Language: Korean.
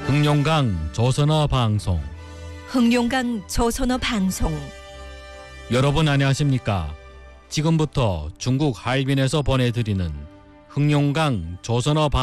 흥룡강 조선어 방송. 흥룡강 조선어 방송. 여러분 안녕하십니까? 지금부터 중국 하얼빈에서 보내드리는 흥룡강 조선어 방송